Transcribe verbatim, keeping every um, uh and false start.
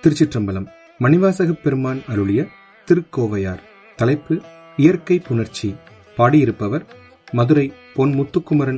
திருச்சிற்றம்பலம். மணிவாசகப் பெருமான் அருளிய திருக்கோவையார். தலைப்பு இயற்கை புணர்ச்சி. பாடியிருப்பவர் மதுரை பொன் முத்துக்குமரன்